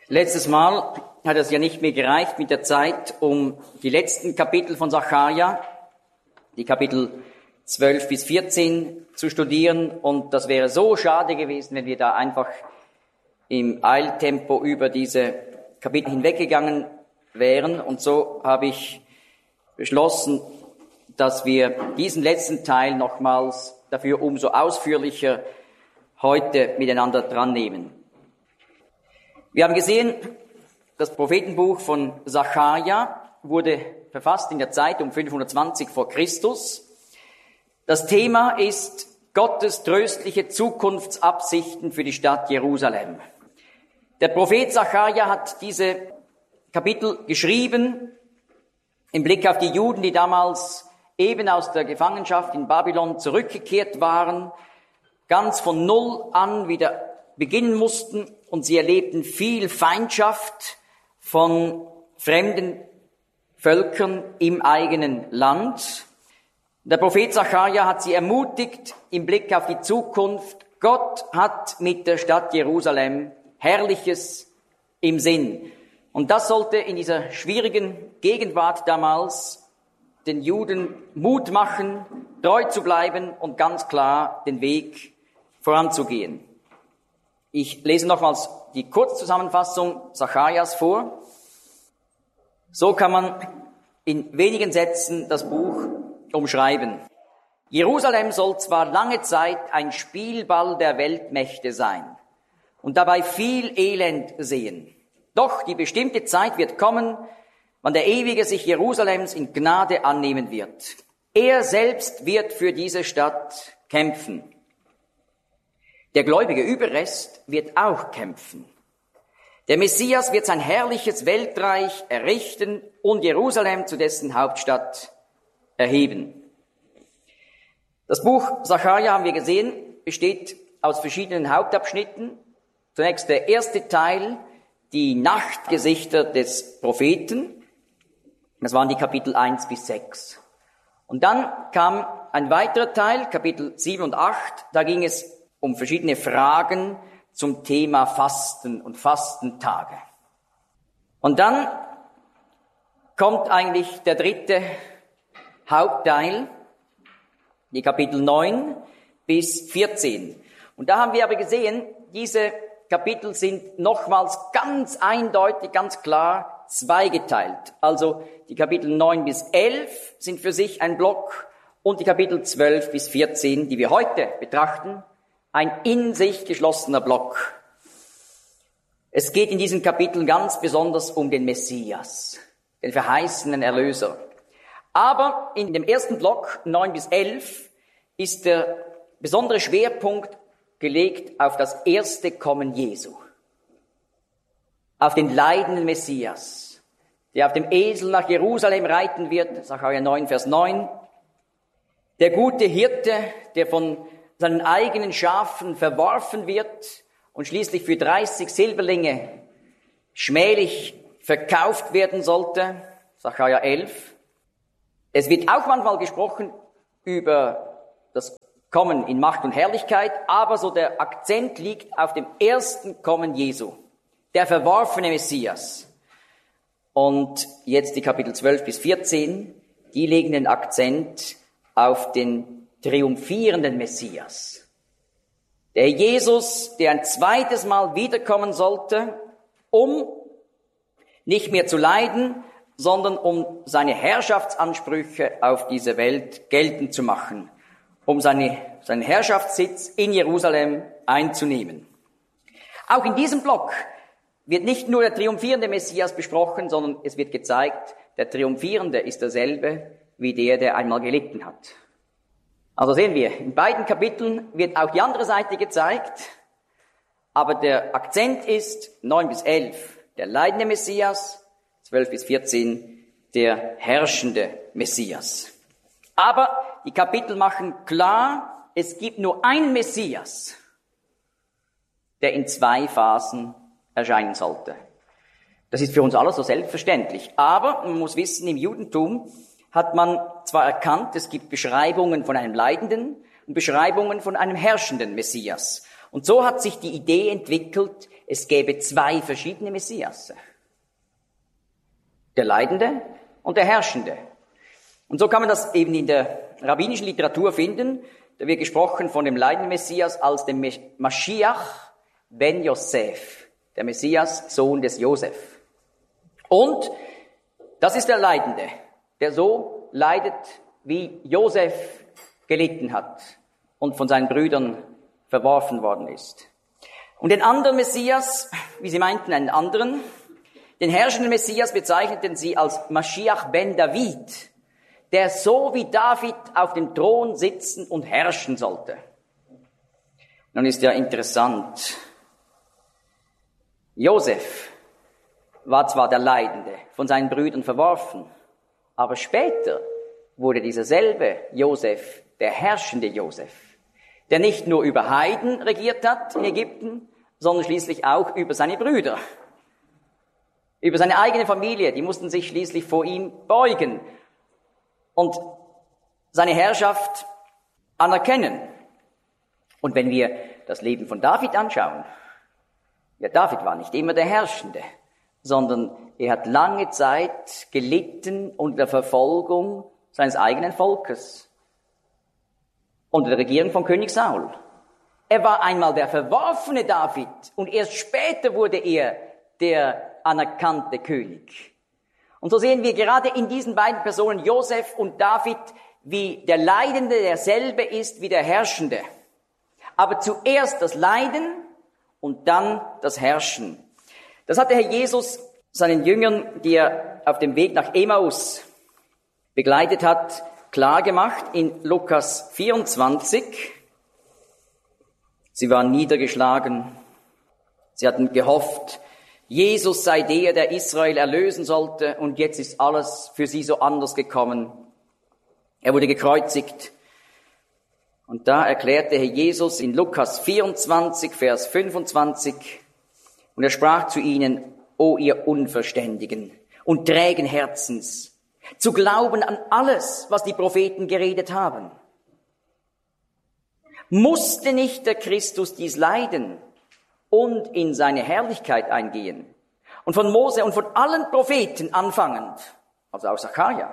Letztes Mal hat es ja nicht mehr gereicht mit der Zeit, um die letzten Kapitel von Sacharja, die Kapitel 12 bis 14 zu studieren. Und das wäre so schade gewesen, wenn wir da einfach im Eiltempo über diese Kapitel hinweggegangen wären. Und so habe ich beschlossen, dass wir diesen letzten Teil nochmals dafür umso ausführlicher heute miteinander dran nehmen. Wir haben gesehen, das Prophetenbuch von Sacharja wurde verfasst in der Zeit um 520 vor Christus. Das Thema ist Gottes tröstliche Zukunftsabsichten für die Stadt Jerusalem. Der Prophet Sacharja hat diese Kapitel geschrieben im Blick auf die Juden, die damals eben aus der Gefangenschaft in Babylon zurückgekehrt waren, ganz von Null an wieder beginnen mussten, und sie erlebten viel Feindschaft von fremden Völkern im eigenen Land. Der Prophet Sacharja hat sie ermutigt im Blick auf die Zukunft. Gott hat mit der Stadt Jerusalem Herrliches im Sinn. Und das sollte in dieser schwierigen Gegenwart damals den Juden Mut machen, treu zu bleiben und ganz klar den Weg voranzugehen. Ich lese nochmals die Kurzzusammenfassung Sacharjas vor. So kann man in wenigen Sätzen das Buch umschreiben. Jerusalem soll zwar lange Zeit ein Spielball der Weltmächte sein und dabei viel Elend sehen. Doch die bestimmte Zeit wird kommen, wann der Ewige sich Jerusalems in Gnade annehmen wird. Er selbst wird für diese Stadt kämpfen. Der gläubige Überrest wird auch kämpfen. Der Messias wird sein herrliches Weltreich errichten und Jerusalem zu dessen Hauptstadt erheben. Das Buch Sacharja, haben wir gesehen, besteht aus verschiedenen Hauptabschnitten. Zunächst der erste Teil, die Nachtgesichter des Propheten. Das waren die Kapitel 1 bis 6. Und dann kam ein weiterer Teil, Kapitel 7 und 8. Da ging es um verschiedene Fragen zum Thema Fasten und Fastentage. Und dann kommt eigentlich der dritte Hauptteil, die Kapitel 9 bis 14. Und da haben wir aber gesehen, diese Kapitel sind nochmals ganz eindeutig, ganz klar zweigeteilt. Also die Kapitel 9 bis 11 sind für sich ein Block und die Kapitel 12 bis 14, die wir heute betrachten, ein in sich geschlossener Block. Es geht in diesen Kapiteln ganz besonders um den Messias, den verheißenen Erlöser. Aber in dem ersten Block, 9 bis 11, ist der besondere Schwerpunkt gelegt auf das erste Kommen Jesu. Auf den leidenden Messias, der auf dem Esel nach Jerusalem reiten wird, Sacharja 9, Vers 9. Der gute Hirte, der von seinen eigenen Schafen verworfen wird und schließlich für 30 Silberlinge schmählich verkauft werden sollte, Sacharja 11. Es wird auch manchmal gesprochen über das Kommen in Macht und Herrlichkeit, aber so der Akzent liegt auf dem ersten Kommen Jesu, der verworfene Messias. Und jetzt die Kapitel 12 bis 14, die legen den Akzent auf den triumphierenden Messias. Der Jesus, der ein zweites Mal wiederkommen sollte, um nicht mehr zu leiden, sondern um seine Herrschaftsansprüche auf diese Welt geltend zu machen, um seinen Herrschaftssitz in Jerusalem einzunehmen. Auch in diesem Block wird nicht nur der triumphierende Messias besprochen, sondern es wird gezeigt, der Triumphierende ist derselbe wie der einmal gelitten hat. Also sehen wir, in beiden Kapiteln wird auch die andere Seite gezeigt, aber der Akzent ist 9 bis 11, der leidende Messias, 12 bis 14, der herrschende Messias. Aber die Kapitel machen klar, es gibt nur einen Messias, der in 2 Phasen erscheinen sollte. Das ist für uns alle so selbstverständlich. Aber man muss wissen, im Judentum hat man zwar erkannt, es gibt Beschreibungen von einem leidenden und Beschreibungen von einem herrschenden Messias. Und so hat sich die Idee entwickelt, es gäbe zwei verschiedene Messias. Der Leidende und der Herrschende. Und so kann man das eben in der rabbinischen Literatur finden. Da wird gesprochen von dem leidenden Messias als dem Mashiach ben Yosef, der Messias, Sohn des Josef. Und das ist der Leidende, der so leidet, wie Josef gelitten hat und von seinen Brüdern verworfen worden ist. Und den anderen Messias, wie sie meinten, einen anderen, den herrschenden Messias bezeichneten sie als Mashiach ben David, der so wie David auf dem Thron sitzen und herrschen sollte. Nun ist ja interessant, Josef war zwar der Leidende, von seinen Brüdern verworfen, aber später wurde dieser selbe Josef der herrschende Josef, der nicht nur über Heiden regiert hat in Ägypten, sondern schließlich auch über seine Brüder, über seine eigene Familie. Die mussten sich schließlich vor ihm beugen und seine Herrschaft anerkennen. Und wenn wir das Leben von David anschauen, ja, David war nicht immer der Herrschende, sondern er hat lange Zeit gelitten unter der Verfolgung seines eigenen Volkes, unter der Regierung von König Saul. Er war einmal der verworfene David und erst später wurde er der anerkannte König. Und so sehen wir gerade in diesen beiden Personen, Josef und David, wie der Leidende derselbe ist wie der Herrschende. Aber zuerst das Leiden und dann das Herrschen. Das hat der Herr Jesus seinen Jüngern, die er auf dem Weg nach Emmaus begleitet hat, klar gemacht in Lukas 24. Sie waren niedergeschlagen. Sie hatten gehofft, Jesus sei der Israel erlösen sollte, und jetzt ist alles für sie so anders gekommen. Er wurde gekreuzigt. Und da erklärte Herr Jesus in Lukas 24, Vers 25, und er sprach zu ihnen: O ihr Unverständigen und trägen Herzens, zu glauben an alles, was die Propheten geredet haben. Musste nicht der Christus dies leiden und in seine Herrlichkeit eingehen? Und von Mose und von allen Propheten anfangend, also auch Sacharja,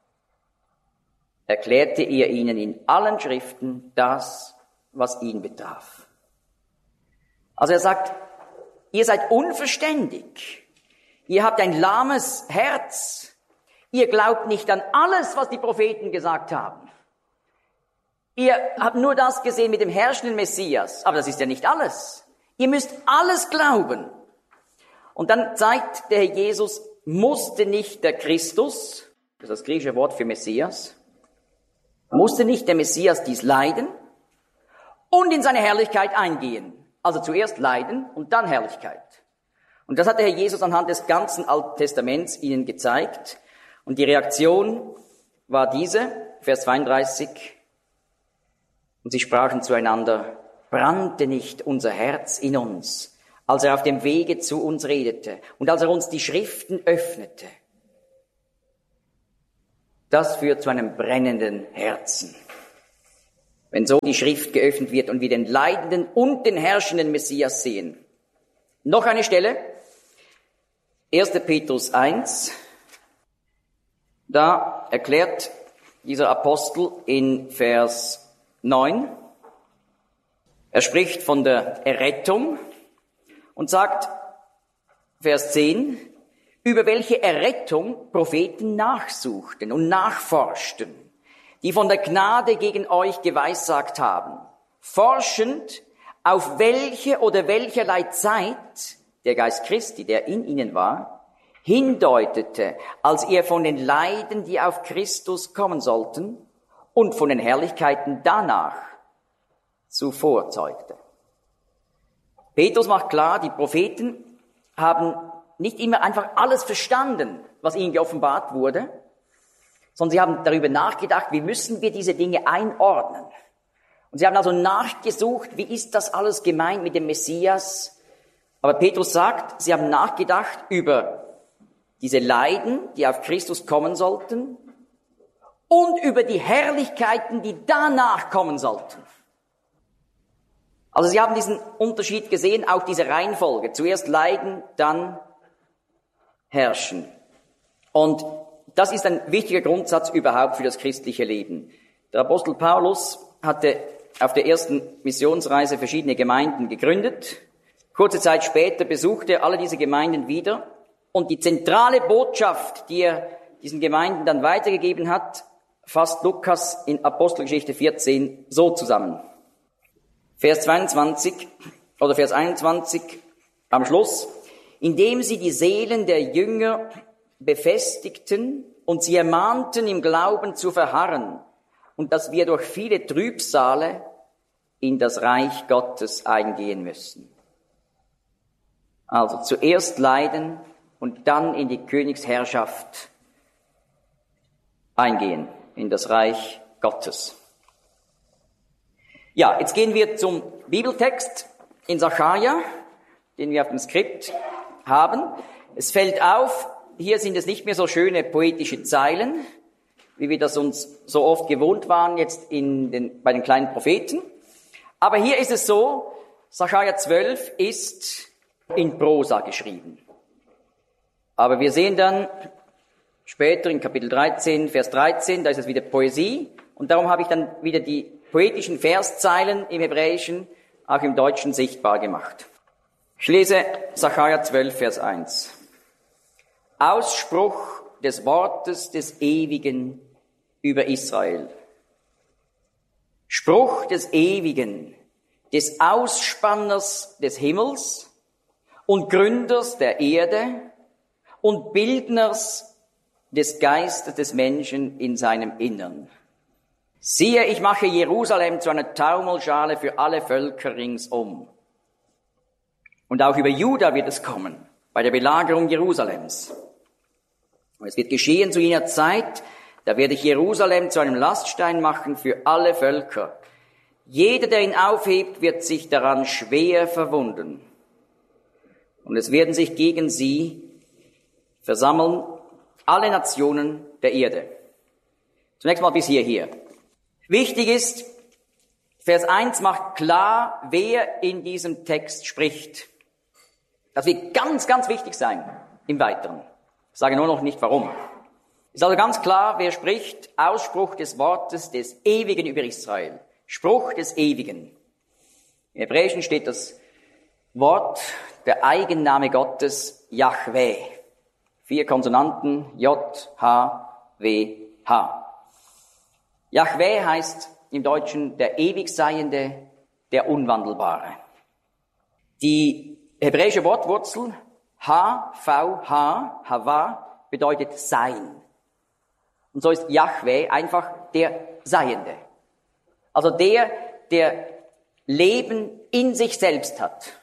erklärte er ihnen in allen Schriften das, was ihn betraf. Also er sagt, ihr seid unverständig, ihr habt ein lahmes Herz, ihr glaubt nicht an alles, was die Propheten gesagt haben. Ihr habt nur das gesehen mit dem herrschenden Messias, aber das ist ja nicht alles. Ihr müsst alles glauben. Und dann zeigt der Herr Jesus, musste nicht der Christus, das ist das griechische Wort für Messias, musste nicht der Messias dies leiden und in seine Herrlichkeit eingehen. Also zuerst Leiden und dann Herrlichkeit. Und das hat der Herr Jesus anhand des ganzen Alten Testaments ihnen gezeigt. Und die Reaktion war diese, Vers 32. Und sie sprachen zueinander: Brannte nicht unser Herz in uns, als er auf dem Wege zu uns redete und als er uns die Schriften öffnete? Das führt zu einem brennenden Herzen. Wenn so die Schrift geöffnet wird und wir den leidenden und den herrschenden Messias sehen. Noch eine Stelle, 1. Petrus 1. Da erklärt dieser Apostel in Vers 9, er spricht von der Errettung und sagt, Vers 10, über welche Errettung Propheten nachsuchten und nachforschten, die von der Gnade gegen euch geweissagt haben, forschend, auf welche oder welcherlei Zeit der Geist Christi, der in ihnen war, hindeutete, als ihr von den Leiden, die auf Christus kommen sollten, und von den Herrlichkeiten danach zuvor zeugte. Petrus macht klar, die Propheten haben nicht immer einfach alles verstanden, was ihnen geoffenbart wurde, sondern sie haben darüber nachgedacht, wie müssen wir diese Dinge einordnen. Und sie haben also nachgesucht, wie ist das alles gemeint mit dem Messias. Aber Petrus sagt, sie haben nachgedacht über diese Leiden, die auf Christus kommen sollten, und über die Herrlichkeiten, die danach kommen sollten. Also Sie haben diesen Unterschied gesehen, auch diese Reihenfolge. Zuerst leiden, dann herrschen. Und das ist ein wichtiger Grundsatz überhaupt für das christliche Leben. Der Apostel Paulus hatte auf der ersten Missionsreise verschiedene Gemeinden gegründet. Kurze Zeit später besuchte er alle diese Gemeinden wieder. Und die zentrale Botschaft, die er diesen Gemeinden dann weitergegeben hat, fasst Lukas in Apostelgeschichte 14 so zusammen. Vers 22 oder Vers 21 am Schluss. Indem sie die Seelen der Jünger befestigten und sie ermahnten, im Glauben zu verharren und dass wir durch viele Trübsale in das Reich Gottes eingehen müssen. Also zuerst leiden und dann in die Königsherrschaft eingehen, in das Reich Gottes. Ja, jetzt gehen wir zum Bibeltext in Sacharja, den wir auf dem Skript haben. Es fällt auf, hier sind es nicht mehr so schöne poetische Zeilen, wie wir das uns so oft gewohnt waren jetzt bei den kleinen Propheten. Aber hier ist es so, Sacharja 12 ist in Prosa geschrieben. Aber wir sehen dann später in Kapitel 13, Vers 13, da ist es wieder Poesie. Und darum habe ich dann wieder die poetischen Verszeilen im Hebräischen auch im Deutschen sichtbar gemacht. Ich lese Sacharja 12, Vers 1. Ausspruch des Wortes des Ewigen über Israel. Spruch des Ewigen, des Ausspanners des Himmels und Gründers der Erde und Bildners des Geistes des Menschen in seinem Innern. Siehe, ich mache Jerusalem zu einer Taumelschale für alle Völker ringsum. Und auch über Juda wird es kommen, bei der Belagerung Jerusalems. Und es wird geschehen zu jener Zeit, da werde ich Jerusalem zu einem Laststein machen für alle Völker. Jeder, der ihn aufhebt, wird sich daran schwer verwunden. Und es werden sich gegen sie versammeln alle Nationen der Erde. Zunächst mal bis hierher. Wichtig ist, Vers 1 macht klar, wer in diesem Text spricht. Das wird ganz, ganz wichtig sein im Weiteren. Ich sage nur noch nicht warum. Ist also ganz klar, wer spricht. Ausspruch des Wortes des Ewigen über Israel. Spruch des Ewigen. Im Hebräischen steht das Wort, der Eigenname Gottes, Jahweh. 4 Konsonanten, J, H, W, H. Jahweh heißt im Deutschen der Ewigseiende, der Unwandelbare. Die hebräische Wortwurzel H-V-H, Hava, bedeutet Sein. Und so ist Jahweh einfach der Seiende. Also der Leben in sich selbst hat.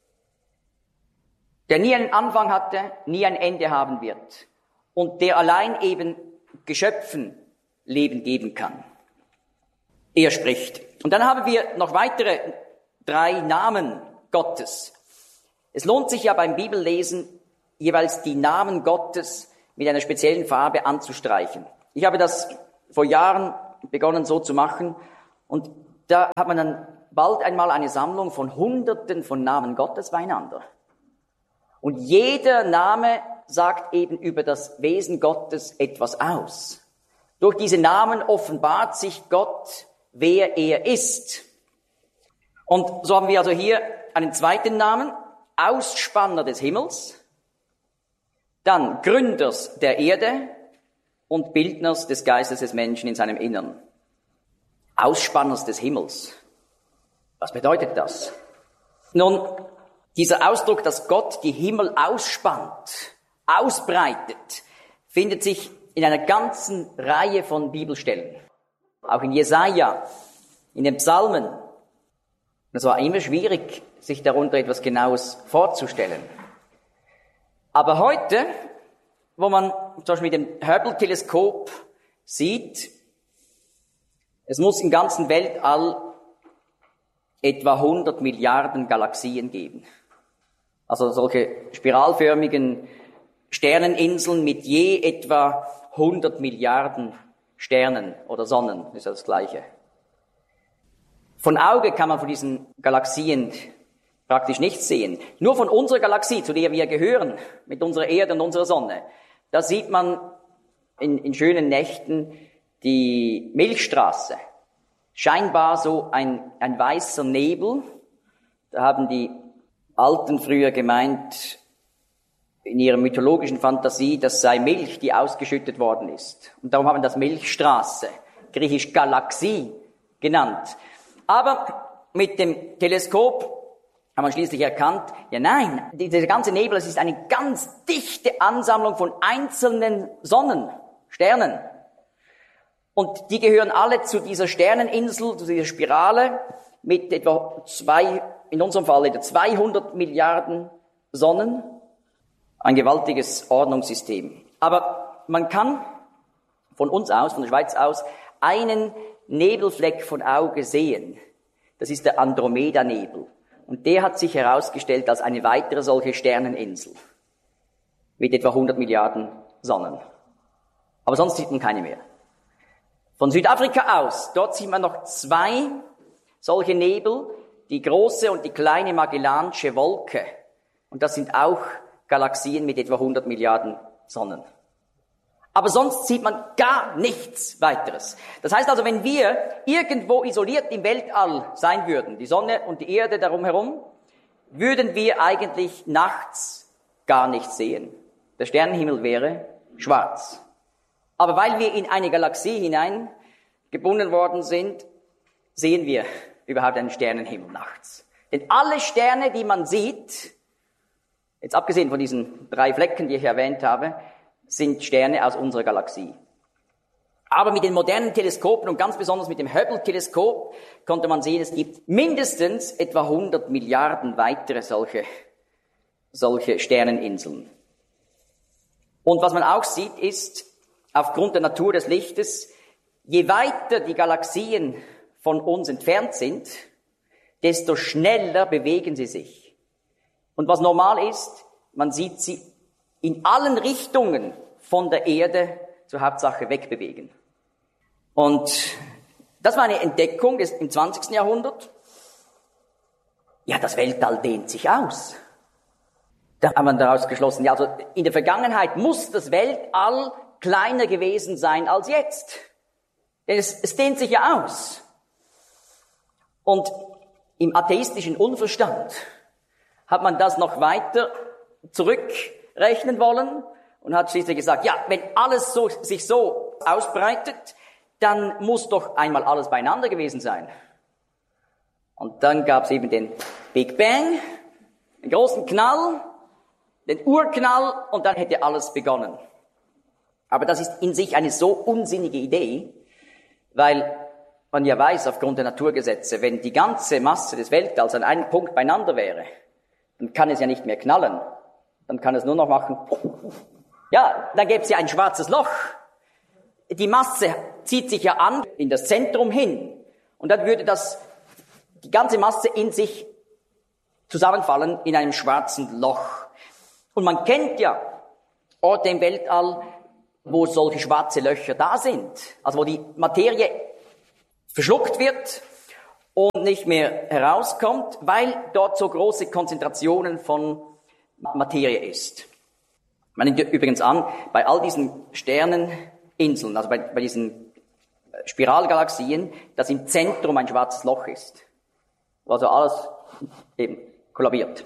Der nie einen Anfang hatte, nie ein Ende haben wird. Und der allein eben Geschöpfen Leben geben kann. Er spricht. Und dann haben wir noch weitere 3 Namen Gottes. Es lohnt sich ja beim Bibellesen, jeweils die Namen Gottes mit einer speziellen Farbe anzustreichen. Ich habe das vor Jahren begonnen so zu machen und da hat man dann bald einmal eine Sammlung von Hunderten von Namen Gottes beieinander. Und jeder Name sagt eben über das Wesen Gottes etwas aus. Durch diese Namen offenbart sich Gott, wer er ist. Und so haben wir also hier einen zweiten Namen, Ausspanner des Himmels, dann Gründers der Erde und Bildners des Geistes des Menschen in seinem Innern. Ausspanners des Himmels. Was bedeutet das? Nun, dieser Ausdruck, dass Gott die Himmel ausspannt, ausbreitet, findet sich in einer ganzen Reihe von Bibelstellen. Auch in Jesaja, in den Psalmen. Es war immer schwierig, sich darunter etwas Genaues vorzustellen. Aber heute, wo man zum Beispiel mit dem Hubble-Teleskop sieht, es muss im ganzen Weltall etwa 100 Milliarden Galaxien geben. Also solche spiralförmigen Sterneninseln mit je etwa 100 Milliarden Sternen oder Sonnen, ist ja das Gleiche. Von Auge kann man von diesen Galaxien praktisch nichts sehen. Nur von unserer Galaxie, zu der wir gehören, mit unserer Erde und unserer Sonne, da sieht man in schönen Nächten die Milchstraße. Scheinbar so ein weißer Nebel. Da haben die Alten früher gemeint, in ihrer mythologischen Fantasie, das sei Milch, die ausgeschüttet worden ist. Und darum haben wir das Milchstraße, griechisch Galaxie, genannt. Aber mit dem Teleskop haben wir schließlich erkannt, ja nein, dieser ganze Nebel, das ist eine ganz dichte Ansammlung von einzelnen Sonnen, Sternen. Und die gehören alle zu dieser Sterneninsel, zu dieser Spirale mit etwa in unserem Fall etwa 200 Milliarden Sonnen. Ein gewaltiges Ordnungssystem. Aber man kann von uns aus, von der Schweiz aus, einen Nebelfleck von Auge sehen. Das ist der Andromeda-Nebel. Und der hat sich herausgestellt als eine weitere solche Sterneninsel mit etwa 100 Milliarden Sonnen. Aber sonst sieht man keine mehr. Von Südafrika aus, dort sieht man noch 2 solche Nebel, die große und die kleine Magellansche Wolke. Und das sind auch Galaxien mit etwa 100 Milliarden Sonnen. Aber sonst sieht man gar nichts weiteres. Das heißt also, wenn wir irgendwo isoliert im Weltall sein würden, die Sonne und die Erde darum herum, würden wir eigentlich nachts gar nichts sehen. Der Sternenhimmel wäre schwarz. Aber weil wir in eine Galaxie hinein gebunden worden sind, sehen wir überhaupt einen Sternenhimmel nachts. Denn alle Sterne, die man sieht, jetzt abgesehen von diesen 3 Flecken, die ich erwähnt habe, sind Sterne aus unserer Galaxie. Aber mit den modernen Teleskopen und ganz besonders mit dem Hubble-Teleskop konnte man sehen, es gibt mindestens etwa 100 Milliarden weitere solche Sterneninseln. Und was man auch sieht, ist, aufgrund der Natur des Lichtes, je weiter die Galaxien von uns entfernt sind, desto schneller bewegen sie sich. Und was normal ist, man sieht sie in allen Richtungen von der Erde zur Hauptsache wegbewegen. Und das war eine Entdeckung im 20. Jahrhundert. Ja, das Weltall dehnt sich aus. Da haben wir daraus geschlossen, ja, also in der Vergangenheit muss das Weltall kleiner gewesen sein als jetzt. Denn es dehnt sich ja aus. Und im atheistischen Unverstand hat man das noch weiter zurückrechnen wollen und hat schließlich gesagt, ja, wenn alles sich so ausbreitet, dann muss doch einmal alles beieinander gewesen sein. Und dann gab es eben den Big Bang, den großen Knall, den Urknall und dann hätte alles begonnen. Aber das ist in sich eine so unsinnige Idee, weil man ja weiß, aufgrund der Naturgesetze, wenn die ganze Masse des Weltalls an einem Punkt beieinander wäre, dann kann es ja nicht mehr knallen. Dann kann es nur noch machen. Ja, dann gäbe es ja ein schwarzes Loch. Die Masse zieht sich ja an in das Zentrum hin. Und dann würde die ganze Masse in sich zusammenfallen in einem schwarzen Loch. Und man kennt ja Orte im Weltall, wo solche schwarze Löcher da sind. Also wo die Materie verschluckt wird und nicht mehr herauskommt, weil dort so große Konzentrationen von Materie ist. Man nimmt übrigens an, bei all diesen Sterneninseln, also bei diesen Spiralgalaxien, dass im Zentrum ein schwarzes Loch ist. Wo also alles eben kollabiert,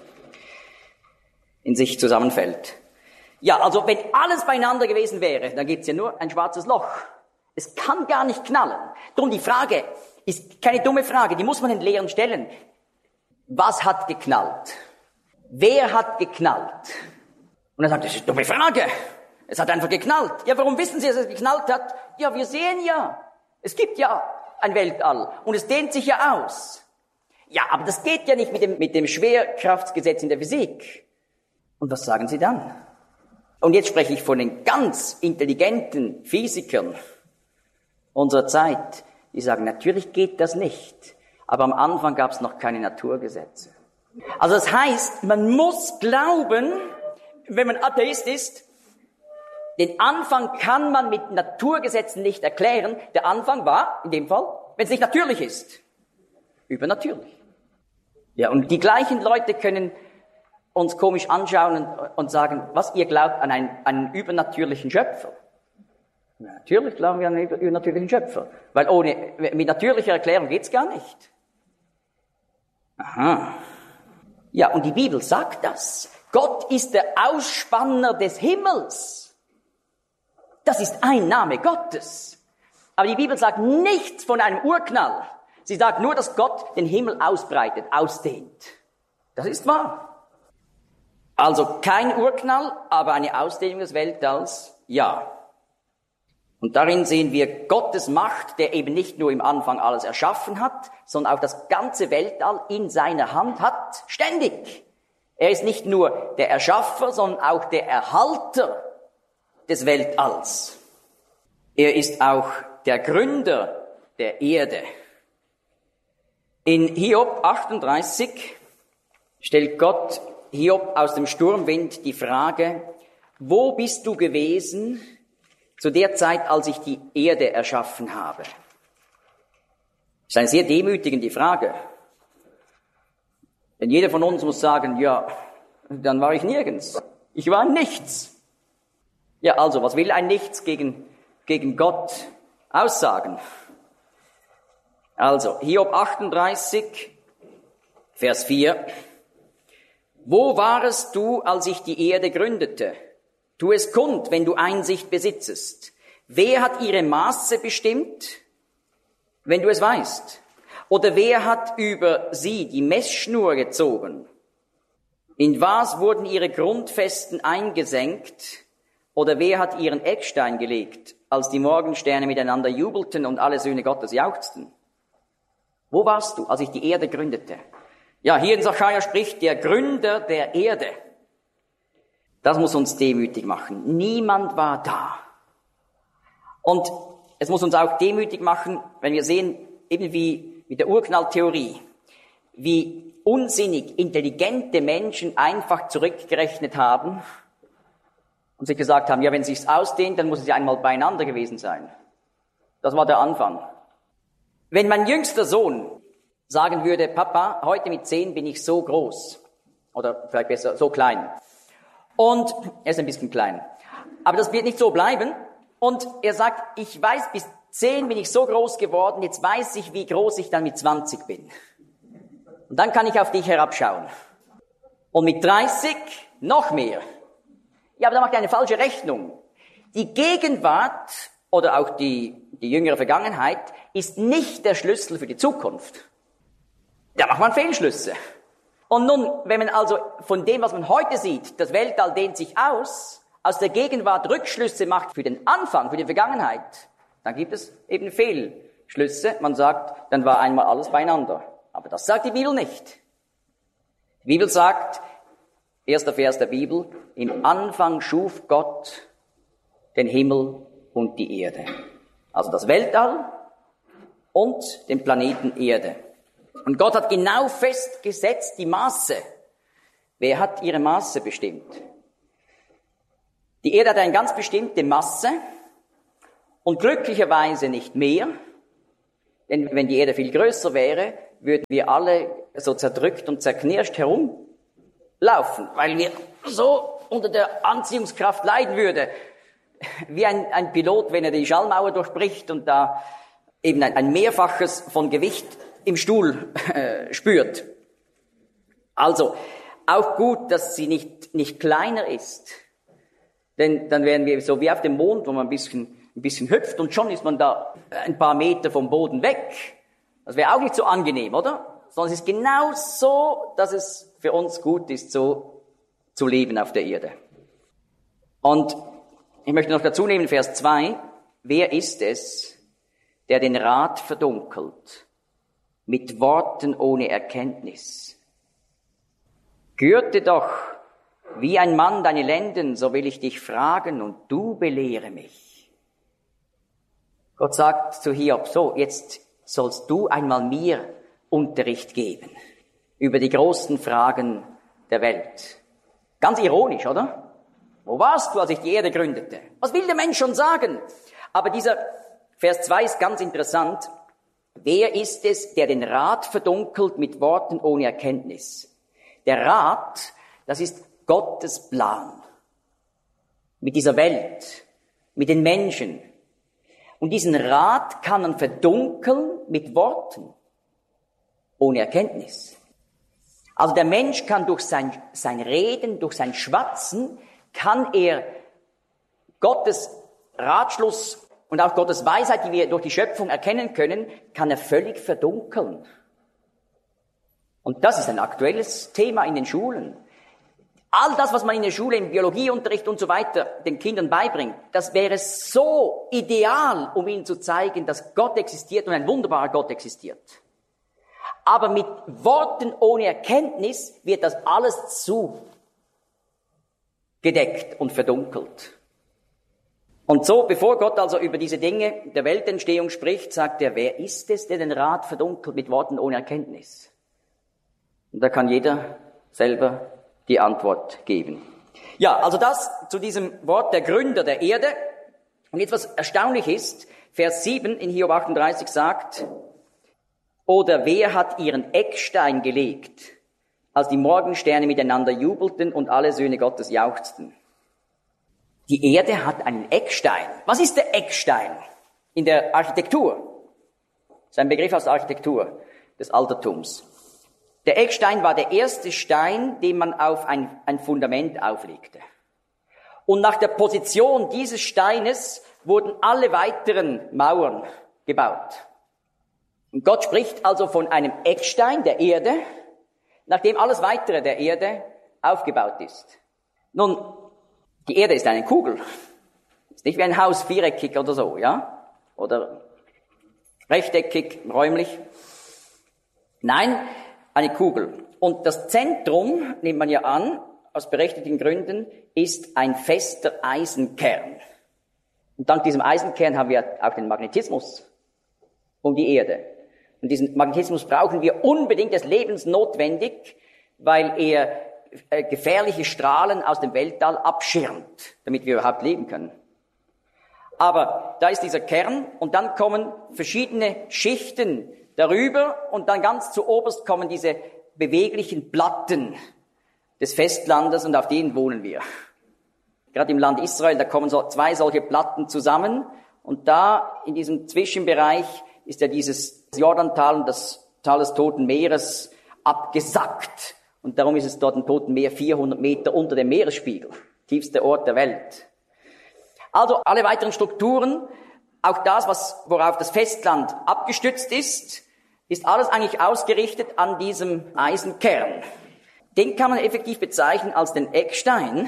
in sich zusammenfällt. Ja, also wenn alles beieinander gewesen wäre, dann gibt's ja nur ein schwarzes Loch. Es kann gar nicht knallen. Drum die Frage ist keine dumme Frage, die muss man den Lehrern stellen. Was hat geknallt? Wer hat geknallt? Und er sagt, das ist eine dumme Frage. Es hat einfach geknallt. Ja, warum wissen Sie, dass es geknallt hat? Ja, wir sehen ja. Es gibt ja ein Weltall und es dehnt sich ja aus. Ja, aber das geht ja nicht mit dem Schwerkraftsgesetz in der Physik. Und was sagen Sie dann? Und jetzt spreche ich von den ganz intelligenten Physikern unserer Zeit, die sagen, natürlich geht das nicht. Aber am Anfang gab es noch keine Naturgesetze. Also das heißt, man muss glauben, wenn man Atheist ist, den Anfang kann man mit Naturgesetzen nicht erklären. Der Anfang war, in dem Fall, wenn es nicht natürlich ist. übernatürlich. Ja, und die gleichen Leute können uns komisch anschauen und sagen, was, ihr glaubt an einen übernatürlichen Schöpfer? Ja, natürlich glauben wir an einen übernatürlichen Schöpfer, weil mit natürlicher Erklärung geht's gar nicht. Aha. Ja, und die Bibel sagt das. Gott ist der Ausspanner des Himmels. Das ist ein Name Gottes. Aber die Bibel sagt nichts von einem Urknall. Sie sagt nur, dass Gott den Himmel ausbreitet, ausdehnt. Das ist wahr. Also kein Urknall, aber eine Ausdehnung des Weltalls, ja. Und darin sehen wir Gottes Macht, der eben nicht nur im Anfang alles erschaffen hat, sondern auch das ganze Weltall in seiner Hand hat, ständig. Er ist nicht nur der Erschaffer, sondern auch der Erhalter des Weltalls. Er ist auch der Gründer der Erde. In Hiob 38 stellt Gott Hiob aus dem Sturmwind die Frage, wo bist du gewesen zu der Zeit, als ich die Erde erschaffen habe? Das ist eine sehr demütigende Frage. Denn jeder von uns muss sagen, ja, dann war ich nirgends. Ich war nichts. Ja, also, was will ein Nichts gegen Gott aussagen? Also, Hiob 38, Vers 4. Wo warest du, als ich die Erde gründete? Tu es kund, wenn du Einsicht besitzest. Wer hat ihre Maße bestimmt, wenn du es weißt? Oder wer hat über sie die Messschnur gezogen? In was wurden ihre Grundfesten eingesenkt? Oder wer hat ihren Eckstein gelegt, als die Morgensterne miteinander jubelten und alle Söhne Gottes jauchzten? Wo warst du, als ich die Erde gründete? Ja, hier in Sacharja spricht der Gründer der Erde. Das muss uns demütig machen. Niemand war da. Und es muss uns auch demütig machen, wenn wir sehen, eben wie mit der Urknalltheorie, wie unsinnig intelligente Menschen einfach zurückgerechnet haben und sich gesagt haben, ja, wenn es sich ausdehnt, dann muss es ja einmal beieinander gewesen sein. Das war der Anfang. Wenn mein jüngster Sohn sagen würde, Papa, heute mit 10 bin ich so groß, oder vielleicht besser, so klein. Und er ist ein bisschen klein. Aber das wird nicht so bleiben. Und er sagt, ich weiß, bis 10 bin ich so groß geworden, jetzt weiß ich, wie groß ich dann mit 20 bin. Und dann kann ich auf dich herabschauen. Und mit 30 noch mehr. Ja, aber da macht er eine falsche Rechnung. Die Gegenwart oder auch die jüngere Vergangenheit ist nicht der Schlüssel für die Zukunft. Da macht man Fehlschlüsse. Und nun, wenn man also von dem, was man heute sieht, das Weltall dehnt sich aus der Gegenwart Rückschlüsse macht für den Anfang, für die Vergangenheit, dann gibt es eben Fehlschlüsse. Man sagt, dann war einmal alles beieinander. Aber das sagt die Bibel nicht. Die Bibel sagt, erster Vers der Bibel, im Anfang schuf Gott den Himmel und die Erde. Also das Weltall und den Planeten Erde. Und Gott hat genau festgesetzt die Maße. Wer hat ihre Maße bestimmt? Die Erde hat eine ganz bestimmte Masse und glücklicherweise nicht mehr. Denn wenn die Erde viel größer wäre, würden wir alle so zerdrückt und zerknirscht herumlaufen, weil wir so unter der Anziehungskraft leiden würden. Wie ein Pilot, wenn er die Schallmauer durchbricht und da eben ein Mehrfaches von Gewicht im Stuhl spürt. Also, auch gut, dass sie nicht kleiner ist. Denn dann wären wir so wie auf dem Mond, wo man ein bisschen hüpft und schon ist man da ein paar Meter vom Boden weg. Das wäre auch nicht so angenehm, oder? Sondern es ist genau so, dass es für uns gut ist, so zu leben auf der Erde. Und ich möchte noch dazu nehmen, Vers 2. Wer ist es, der den Rat verdunkelt, mit Worten ohne Erkenntnis? Gürte doch wie ein Mann deine Lenden, so will ich dich fragen und du belehre mich. Gott sagt zu Hiob, so, jetzt sollst du einmal mir Unterricht geben über die großen Fragen der Welt. Ganz ironisch, oder? Wo warst du, als ich die Erde gründete? Was will der Mensch schon sagen? Aber dieser Vers 2 ist ganz interessant. wer ist es, der den Rat verdunkelt mit Worten ohne Erkenntnis? Der Rat, das ist Gottes Plan. Mit dieser Welt, mit den Menschen. Und diesen Rat kann man verdunkeln mit Worten ohne Erkenntnis. Also der Mensch kann durch sein Reden, durch sein Schwatzen, kann er Gottes Ratschluss und auch Gottes Weisheit, die wir durch die Schöpfung erkennen können, kann er völlig verdunkeln. Und das ist ein aktuelles Thema in den Schulen. All das, was man in der Schule, im Biologieunterricht und so weiter den Kindern beibringt, das wäre so ideal, um ihnen zu zeigen, dass Gott existiert und ein wunderbarer Gott existiert. Aber mit Worten ohne Erkenntnis wird das alles zugedeckt und verdunkelt. Und so, bevor Gott also über diese Dinge der Weltentstehung spricht, sagt er, wer ist es, der den Rat verdunkelt mit Worten ohne Erkenntnis? Und da kann jeder selber die Antwort geben. Ja, also das zu diesem Wort der Gründer der Erde. Und jetzt was erstaunlich ist, Vers 7 in Hiob 38 sagt, oder wer hat ihren Eckstein gelegt, als die Morgensterne miteinander jubelten und alle Söhne Gottes jauchzten? Die Erde hat einen Eckstein. Was ist der Eckstein in der Architektur? Das ist ein Begriff aus der Architektur des Altertums. Der Eckstein war der erste Stein, den man auf ein Fundament auflegte. Und nach der Position dieses Steines wurden alle weiteren Mauern gebaut. Und Gott spricht also von einem Eckstein der Erde, nachdem alles weitere der Erde aufgebaut ist. Nun, die Erde ist eine Kugel. Ist nicht wie ein Haus viereckig oder so, ja? Oder rechteckig, räumlich. Nein, eine Kugel. Und das Zentrum, nimmt man ja an, aus berechtigten Gründen, ist ein fester Eisenkern. Und dank diesem Eisenkern haben wir auch den Magnetismus um die Erde. Und diesen Magnetismus brauchen wir unbedingt, das ist lebensnotwendig, weil er gefährliche Strahlen aus dem Weltall abschirmt, damit wir überhaupt leben können. Aber da ist dieser Kern und dann kommen verschiedene Schichten darüber und dann ganz zu oberst kommen diese beweglichen Platten des Festlandes und auf denen wohnen wir. Gerade im Land Israel, da kommen so zwei solche Platten zusammen und da in diesem Zwischenbereich ist ja dieses Jordantal und das Tal des Toten Meeres abgesackt. Und darum ist es dort im Toten Meer 400 Meter unter dem Meeresspiegel. Tiefster Ort der Welt. Also alle weiteren Strukturen, auch das, worauf das Festland abgestützt ist alles eigentlich ausgerichtet an diesem Eisenkern. Den kann man effektiv bezeichnen als den Eckstein.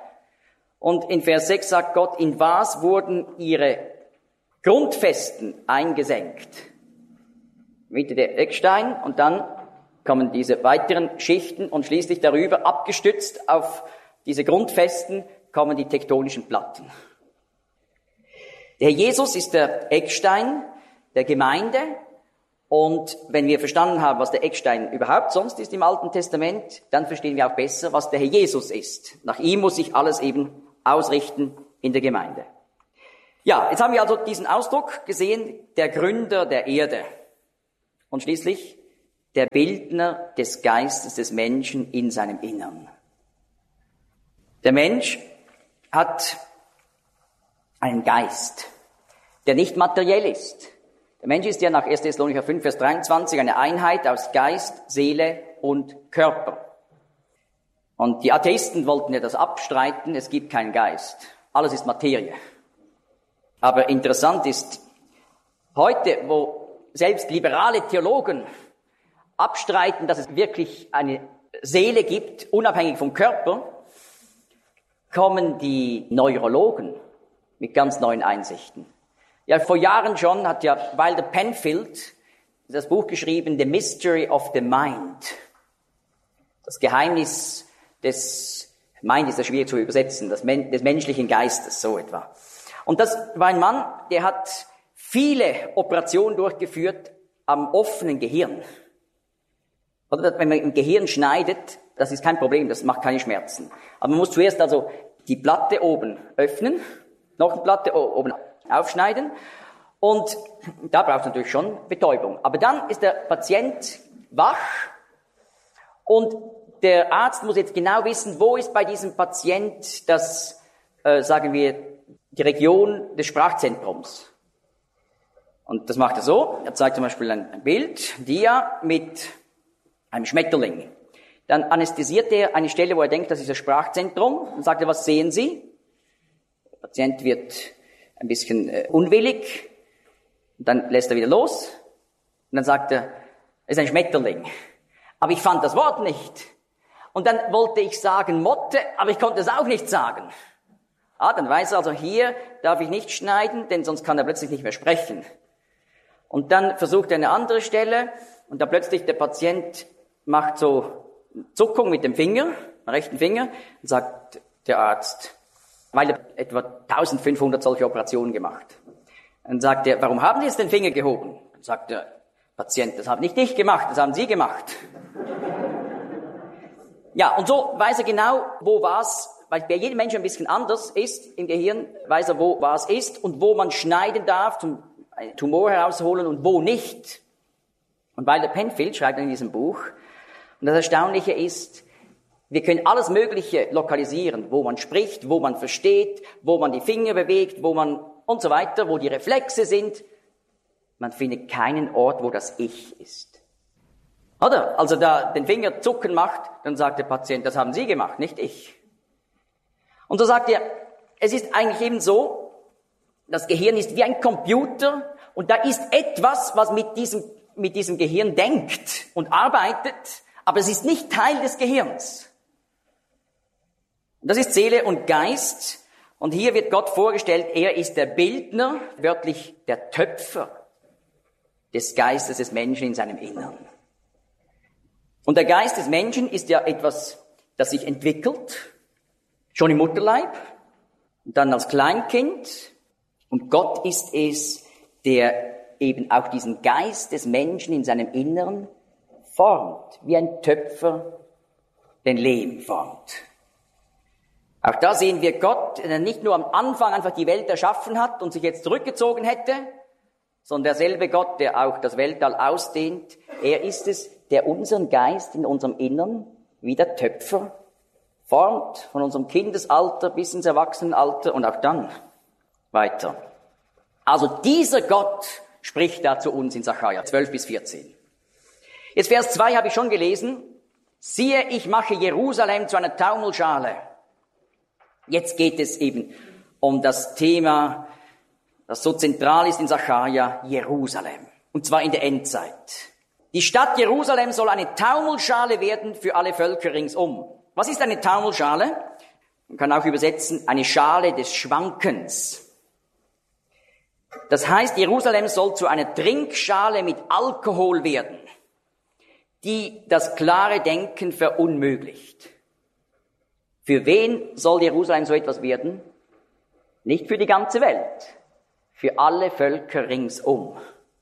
Und in Vers 6 sagt Gott, in was wurden ihre Grundfesten eingesenkt? Mitte der Eckstein und dann kommen diese weiteren Schichten und schließlich darüber, abgestützt auf diese Grundfesten, kommen die tektonischen Platten. Der Herr Jesus ist der Eckstein der Gemeinde und wenn wir verstanden haben, was der Eckstein überhaupt sonst ist im Alten Testament, dann verstehen wir auch besser, was der Herr Jesus ist. Nach ihm muss sich alles eben ausrichten in der Gemeinde. Ja, jetzt haben wir also diesen Ausdruck gesehen, der Gründer der Erde und schließlich der Bildner des Geistes des Menschen in seinem Innern. Der Mensch hat einen Geist, der nicht materiell ist. Der Mensch ist ja nach 1. Thessalonicher 5, Vers 23 eine Einheit aus Geist, Seele und Körper. Und die Atheisten wollten ja das abstreiten, es gibt keinen Geist. Alles ist Materie. Aber interessant ist, heute, wo selbst liberale Theologen abstreiten, dass es wirklich eine Seele gibt, unabhängig vom Körper, kommen die Neurologen mit ganz neuen Einsichten. Ja, vor Jahren schon hat ja Wilder Penfield das Buch geschrieben, The Mystery of the Mind. Das Geheimnis des Mind ist ja schwierig zu übersetzen, des menschlichen Geistes, so etwa. Und das war ein Mann, der hat viele Operationen durchgeführt am offenen Gehirn. Oder wenn man im Gehirn schneidet, das ist kein Problem, das macht keine Schmerzen. Aber man muss zuerst also die Platte oben öffnen, noch eine Platte oben aufschneiden Und da braucht es natürlich schon Betäubung. Aber dann ist der Patient wach und der Arzt muss jetzt genau wissen, wo ist bei diesem Patient das, sagen wir, die Region des Sprachzentrums. Und das macht er so, er zeigt zum Beispiel ein Bild, Dia mit einem Schmetterling. Dann anästhesiert er eine Stelle, wo er denkt, das ist das Sprachzentrum, und sagt er, was sehen Sie? Der Patient wird ein bisschen unwillig, und dann lässt er wieder los, und dann sagt er, es ist ein Schmetterling. Aber ich fand das Wort nicht. Und dann wollte ich sagen Motte, aber ich konnte es auch nicht sagen. Dann weiß er also, hier darf ich nicht schneiden, denn sonst kann er plötzlich nicht mehr sprechen. Und dann versucht er eine andere Stelle, und dann plötzlich der Patient macht so Zuckung mit dem Finger, dem rechten Finger, und sagt der Arzt, weil er etwa 1500 solche Operationen gemacht. Dann sagt er, warum haben Sie jetzt den Finger gehoben? Dann sagt der Patient, das habe nicht ich gemacht, das haben Sie gemacht. Ja, und so weiß er genau, wo was, weil bei jedem Menschen ein bisschen anders ist im Gehirn, weiß er, wo was ist und wo man schneiden darf, zum einen Tumor herausholen und wo nicht. Und Wilder Penfield schreibt in diesem Buch, und das Erstaunliche ist, wir können alles Mögliche lokalisieren, wo man spricht, wo man versteht, wo man die Finger bewegt, wo man und so weiter, wo die Reflexe sind. Man findet keinen Ort, wo das Ich ist. Oder? Also da den Finger zucken macht, dann sagt der Patient, das haben Sie gemacht, nicht ich. Und so sagt er, es ist eigentlich eben so, das Gehirn ist wie ein Computer und da ist etwas, was mit diesem Gehirn denkt und arbeitet, aber es ist nicht Teil des Gehirns. Und das ist Seele und Geist. Und hier wird Gott vorgestellt, er ist der Bildner, wörtlich der Töpfer des Geistes des Menschen in seinem Innern. Und der Geist des Menschen ist ja etwas, das sich entwickelt, schon im Mutterleib, und dann als Kleinkind. Und Gott ist es, der eben auch diesen Geist des Menschen in seinem Innern formt, wie ein Töpfer den Lehm formt. Auch da sehen wir Gott, der nicht nur am Anfang einfach die Welt erschaffen hat und sich jetzt zurückgezogen hätte, sondern derselbe Gott, der auch das Weltall ausdehnt, er ist es, der unseren Geist in unserem Innern wie der Töpfer formt, von unserem Kindesalter bis ins Erwachsenenalter und auch dann weiter. Also dieser Gott spricht da zu uns in Sacharja 12 bis 14. Jetzt Vers 2 habe ich schon gelesen. Siehe, ich mache Jerusalem zu einer Taumelschale. Jetzt geht es eben um das Thema, das so zentral ist in Sacharja, Jerusalem. Und zwar in der Endzeit. Die Stadt Jerusalem soll eine Taumelschale werden für alle Völker ringsum. Was ist eine Taumelschale? Man kann auch übersetzen, eine Schale des Schwankens. Das heißt, Jerusalem soll zu einer Trinkschale mit Alkohol werden, die das klare Denken verunmöglicht. Für wen soll Jerusalem so etwas werden? Nicht für die ganze Welt, für alle Völker ringsum.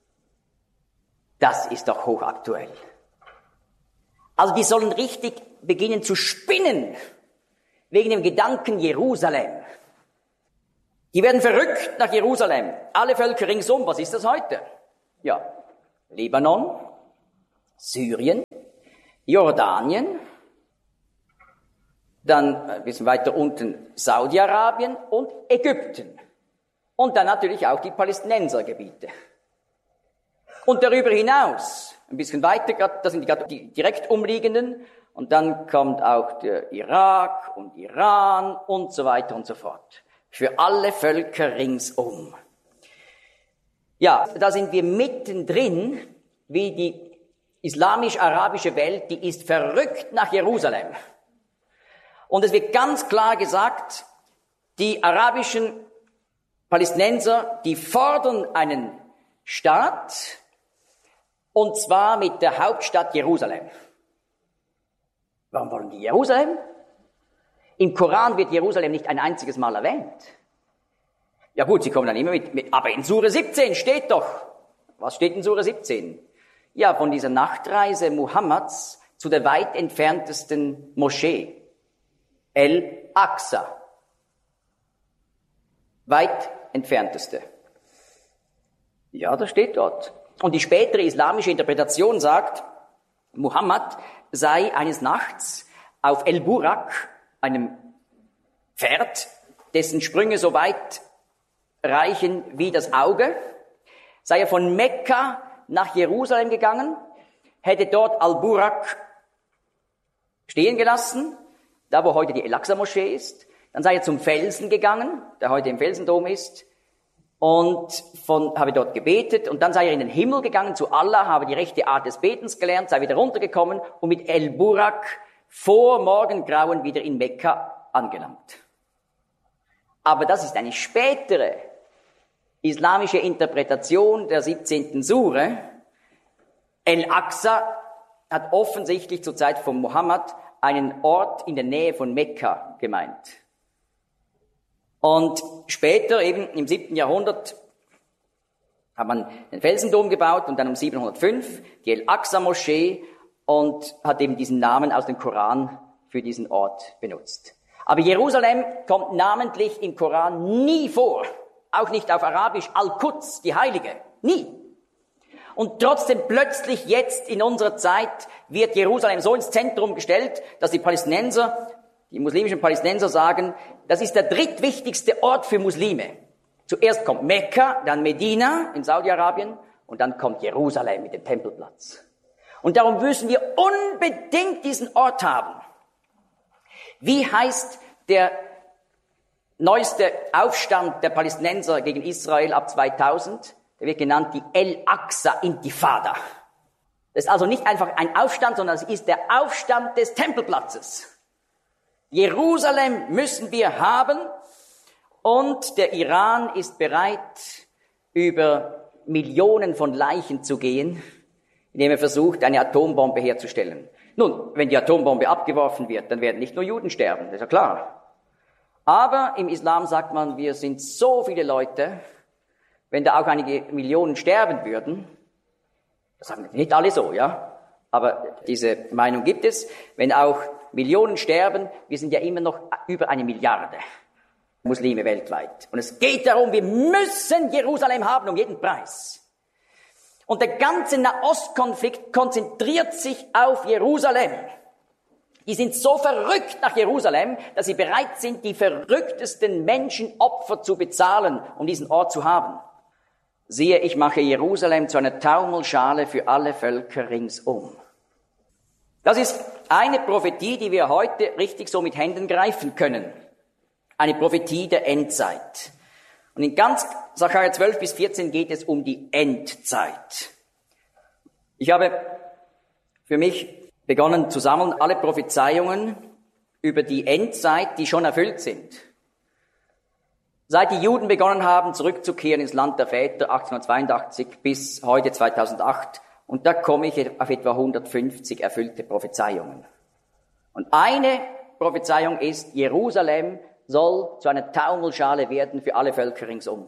Das ist doch hochaktuell. Also die sollen richtig beginnen zu spinnen wegen dem Gedanken Jerusalem. Die werden verrückt nach Jerusalem. Alle Völker ringsum. Was ist das heute? Ja, Libanon, Syrien, Jordanien, dann ein bisschen weiter unten Saudi-Arabien und Ägypten. Und dann natürlich auch die Palästinensergebiete. Und darüber hinaus, ein bisschen weiter, das sind die direkt umliegenden, und dann kommt auch der Irak und Iran und so weiter und so fort. Für alle Völker ringsum. Ja, da sind wir mittendrin, wie die islamisch-arabische Welt, die ist verrückt nach Jerusalem. Und es wird ganz klar gesagt, die arabischen Palästinenser, die fordern einen Staat, und zwar mit der Hauptstadt Jerusalem. Warum wollen die Jerusalem? Im Koran wird Jerusalem nicht ein einziges Mal erwähnt. Ja gut, sie kommen dann immer mit, aber in Sure 17 steht doch. Was steht in Sure 17? Ja, von dieser Nachtreise Muhammads zu der weit entferntesten Moschee. El-Aqsa. Weit entfernteste. Ja, das steht dort. Und die spätere islamische Interpretation sagt, Muhammad sei eines Nachts auf El-Burak, einem Pferd, dessen Sprünge so weit reichen wie das Auge, sei er von Mekka nach Jerusalem gegangen, hätte dort Al-Burak stehen gelassen, da wo heute die El-Aqsa-Moschee ist. Dann sei er zum Felsen gegangen, der heute im Felsendom ist, und habe dort gebetet. Und dann sei er in den Himmel gegangen zu Allah, habe die rechte Art des Betens gelernt, sei wieder runtergekommen und mit El-Burak vor Morgengrauen wieder in Mekka angelangt. Aber das ist eine spätere islamische Interpretation der 17. Sure. El-Aqsa hat offensichtlich zur Zeit von Mohammed einen Ort in der Nähe von Mekka gemeint. Und später, eben im 7. Jahrhundert, hat man den Felsendom gebaut und dann um 705 die El-Aqsa-Moschee und hat eben diesen Namen aus dem Koran für diesen Ort benutzt. Aber Jerusalem kommt namentlich im Koran nie vor, auch nicht auf Arabisch, Al-Quds, die Heilige, nie. Und trotzdem plötzlich jetzt in unserer Zeit wird Jerusalem so ins Zentrum gestellt, dass die muslimischen Palästinenser sagen, das ist der drittwichtigste Ort für Muslime. Zuerst kommt Mekka, dann Medina in Saudi-Arabien und dann kommt Jerusalem mit dem Tempelplatz. Und darum müssen wir unbedingt diesen Ort haben. Wie heißt der neueste Aufstand der Palästinenser gegen Israel ab 2000? Der wird genannt die El-Aqsa-Intifada. Das ist also nicht einfach ein Aufstand, sondern es ist der Aufstand des Tempelplatzes. Jerusalem müssen wir haben und der Iran ist bereit, über Millionen von Leichen zu gehen, indem er versucht, eine Atombombe herzustellen. Nun, wenn die Atombombe abgeworfen wird, dann werden nicht nur Juden sterben, das ist ja klar. Aber im Islam sagt man, wir sind so viele Leute, wenn da auch einige Millionen sterben würden, das sagen nicht alle so, ja, aber diese Meinung gibt es, wenn auch Millionen sterben, wir sind ja immer noch über 1 Milliarde Muslime weltweit. Und es geht darum, wir müssen Jerusalem haben um jeden Preis. Und der ganze Nahostkonflikt konzentriert sich auf Jerusalem. Die sind so verrückt nach Jerusalem, dass sie bereit sind, die verrücktesten Menschenopfer zu bezahlen, um diesen Ort zu haben. Siehe, ich mache Jerusalem zu einer Taumelschale für alle Völker ringsum. Das ist eine Prophetie, die wir heute richtig so mit Händen greifen können. Eine Prophetie der Endzeit. Und in ganz Sacharja 12 bis 14 geht es um die Endzeit. Ich habe für mich begonnen zu sammeln alle Prophezeiungen über die Endzeit, die schon erfüllt sind. Seit die Juden begonnen haben, zurückzukehren ins Land der Väter 1882 bis heute 2008. Und da komme ich auf etwa 150 erfüllte Prophezeiungen. Und eine Prophezeiung ist, Jerusalem soll zu einer Taumelschale werden für alle Völker ringsum.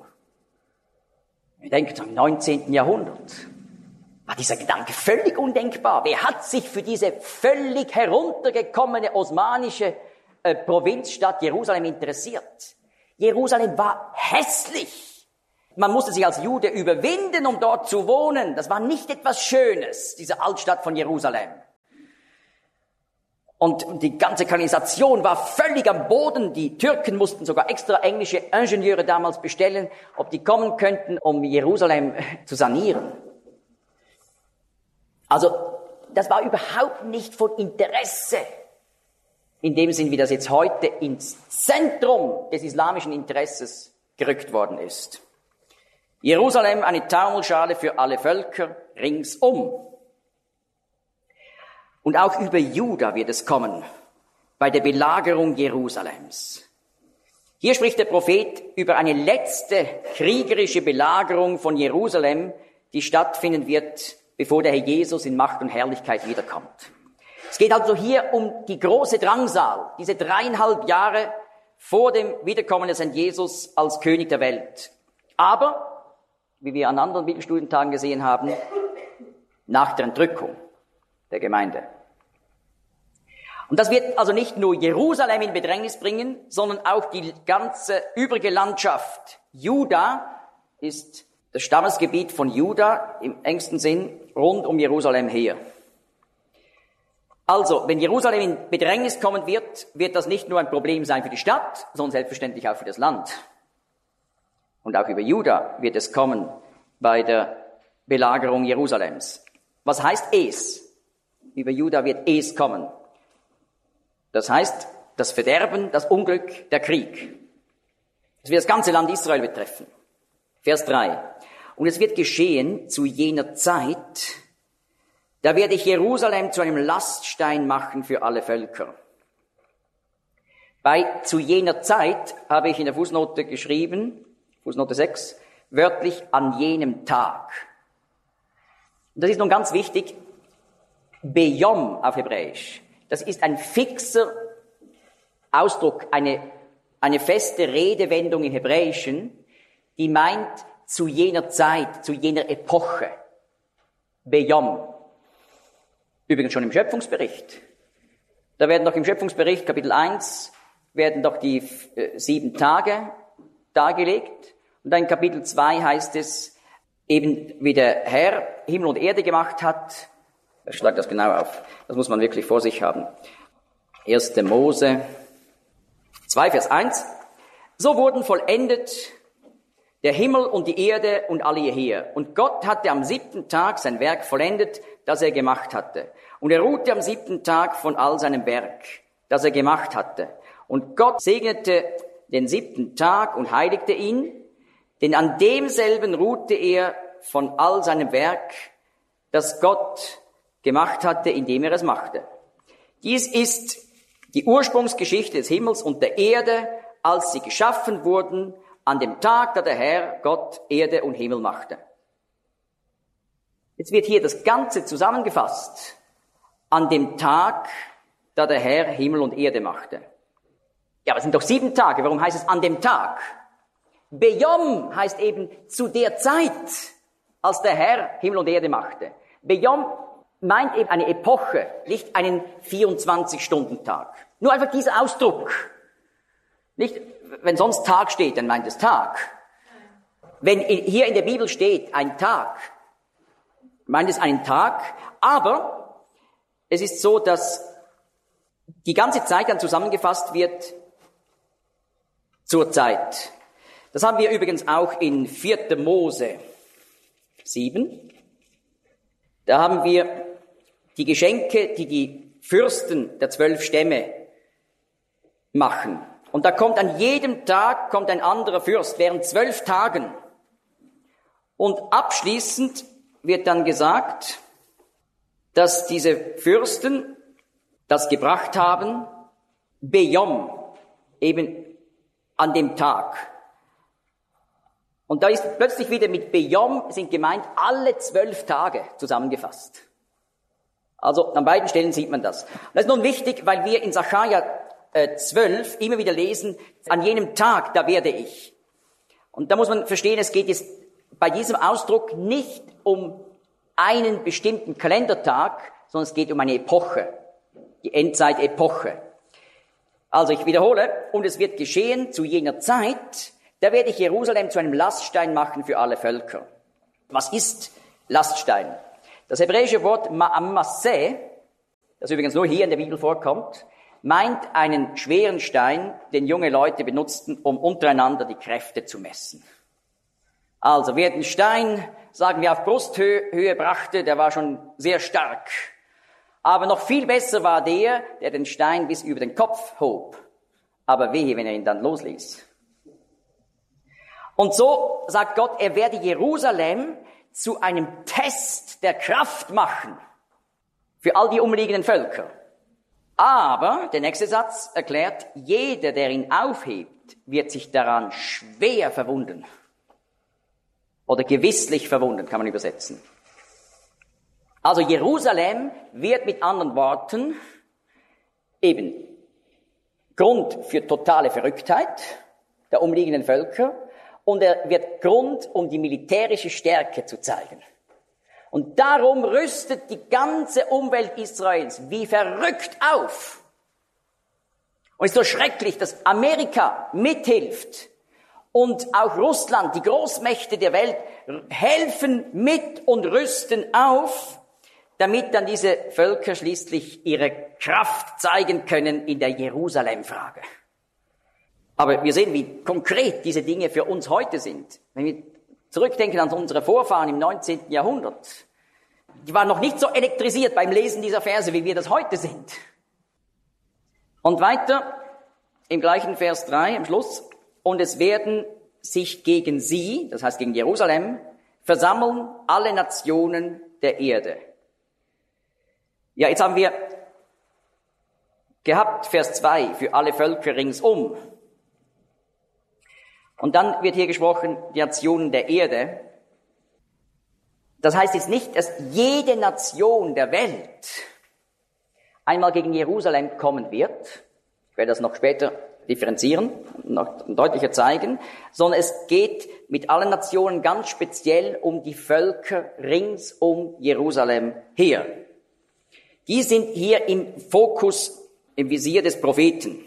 Wir denken am 19. Jahrhundert. War dieser Gedanke völlig undenkbar. Wer hat sich für diese völlig heruntergekommene osmanische Provinzstadt Jerusalem interessiert? Jerusalem war hässlich. Man musste sich als Jude überwinden, um dort zu wohnen. Das war nicht etwas Schönes, diese Altstadt von Jerusalem. Und die ganze Kanalisation war völlig am Boden. Die Türken mussten sogar extra englische Ingenieure damals bestellen, ob die kommen könnten, um Jerusalem zu sanieren. Also, das war überhaupt nicht von Interesse. In dem Sinn, wie das jetzt heute ins Zentrum des islamischen Interesses gerückt worden ist. Jerusalem, eine Taumelschale für alle Völker ringsum. Und auch über Juda wird es kommen, bei der Belagerung Jerusalems. Hier spricht der Prophet über eine letzte kriegerische Belagerung von Jerusalem, die stattfinden wird, bevor der Herr Jesus in Macht und Herrlichkeit wiederkommt. Es geht also hier um die große Drangsal, diese 3,5 Jahre vor dem Wiederkommen des Herrn Jesus als König der Welt. Aber, wie wir an anderen Bibelstudientagen gesehen haben, nach der Entrückung der Gemeinde. Und das wird also nicht nur Jerusalem in Bedrängnis bringen, sondern auch die ganze übrige Landschaft. Juda ist das Stammesgebiet von Juda im engsten Sinn rund um Jerusalem her. Also, wenn Jerusalem in Bedrängnis kommen wird, wird das nicht nur ein Problem sein für die Stadt, sondern selbstverständlich auch für das Land. Und auch über Juda wird es kommen bei der Belagerung Jerusalems. Was heißt es? Über Juda wird es kommen. Das heißt, das Verderben, das Unglück, der Krieg. Das wird das ganze Land Israel betreffen. Vers 3. Und es wird geschehen zu jener Zeit, da werde ich Jerusalem zu einem Laststein machen für alle Völker. Bei zu jener Zeit habe ich in der Fußnote geschrieben, Fußnote 6, wörtlich an jenem Tag. Und das ist nun ganz wichtig, Beyom auf Hebräisch. Das ist ein fixer Ausdruck, eine feste Redewendung im Hebräischen, die meint zu jener Zeit, zu jener Epoche. Beyom. Übrigens schon im Schöpfungsbericht. Da werden doch im Schöpfungsbericht, Kapitel 1, werden doch die 7 Tage dargelegt. Und dann in Kapitel 2 heißt es, eben wie der Herr Himmel und Erde gemacht hat. Ich schlage das genau auf. Das muss man wirklich vor sich haben. 1. Mose 2, Vers 1. So wurden vollendet der Himmel und die Erde und alle ihr Heer. Und Gott hatte am 7. Tag sein Werk vollendet, das er gemacht hatte. Und er ruhte am 7. Tag von all seinem Werk, das er gemacht hatte. Und Gott segnete den 7. Tag und heiligte ihn, denn an demselben ruhte er von all seinem Werk, das Gott gemacht hatte, indem er es machte. Dies ist die Ursprungsgeschichte des Himmels und der Erde, als sie geschaffen wurden, an dem Tag, da der Herr Gott Erde und Himmel machte. Jetzt wird hier das Ganze zusammengefasst. An dem Tag, da der Herr Himmel und Erde machte. Ja, aber es sind doch 7 Tage. Warum heißt es an dem Tag? Beyom heißt eben zu der Zeit, als der Herr Himmel und Erde machte. Beyom meint eben eine Epoche, nicht einen 24-Stunden-Tag. Nur einfach dieser Ausdruck. Nicht, wenn sonst Tag steht, dann meint es Tag. Wenn hier in der Bibel steht ein Tag, meint es einen Tag, aber es ist so, dass die ganze Zeit dann zusammengefasst wird zur Zeit. Das haben wir übrigens auch in 4. Mose 7. Da haben wir die Geschenke, die die Fürsten der 12 Stämme machen. Und da kommt an jedem Tag kommt ein anderer Fürst, während 12 Tagen. Und abschließend wird dann gesagt, dass diese Fürsten das gebracht haben, Beyom, eben an dem Tag. Und da ist plötzlich wieder mit Beyom sind gemeint alle 12 Tage zusammengefasst. Also an beiden Stellen sieht man das. Und das ist nun wichtig, weil wir in Sacharja 12 immer wieder lesen, an jenem Tag, da werde ich. Und da muss man verstehen, es geht jetzt bei diesem Ausdruck nicht um einen bestimmten Kalendertag, sondern es geht um eine Epoche, die Endzeit-Epoche. Also ich wiederhole, und es wird geschehen zu jener Zeit, da werde ich Jerusalem zu einem Laststein machen für alle Völker. Was ist Laststein? Das hebräische Wort Ma'amasseh, das übrigens nur hier in der Bibel vorkommt, meint einen schweren Stein, den junge Leute benutzten, um untereinander die Kräfte zu messen. Also wer den Stein, sagen wir, auf Brusthöhe brachte, der war schon sehr stark. Aber noch viel besser war der den Stein bis über den Kopf hob. Aber wehe, wenn er ihn dann losließ. Und so sagt Gott, er werde Jerusalem zu einem Test der Kraft machen für all die umliegenden Völker. Aber, der nächste Satz erklärt, jeder, der ihn aufhebt, wird sich daran schwer verwunden. Oder gewisslich verwunden, kann man übersetzen. Also Jerusalem wird mit anderen Worten eben Grund für totale Verrücktheit der umliegenden Völker und er wird Grund, um die militärische Stärke zu zeigen. Und darum rüstet die ganze Umwelt Israels wie verrückt auf. Und es ist so schrecklich, dass Amerika mithilft, und auch Russland, die Großmächte der Welt, helfen mit und rüsten auf, damit dann diese Völker schließlich ihre Kraft zeigen können in der Jerusalem-Frage. Aber wir sehen, wie konkret diese Dinge für uns heute sind. Wenn wir zurückdenken an unsere Vorfahren im 19. Jahrhundert, die waren noch nicht so elektrisiert beim Lesen dieser Verse, wie wir das heute sind. Und weiter im gleichen Vers 3 am Schluss: Und es werden sich gegen sie, das heißt gegen Jerusalem, versammeln alle Nationen der Erde. Ja, jetzt haben wir gehabt, Vers 2, für alle Völker ringsum. Und dann wird hier gesprochen, die Nationen der Erde. Das heißt jetzt nicht, dass jede Nation der Welt einmal gegen Jerusalem kommen wird. Ich werde das noch später differenzieren, noch deutlicher zeigen, sondern es geht mit allen Nationen ganz speziell um die Völker rings um Jerusalem her. Die sind hier im Fokus, im Visier des Propheten.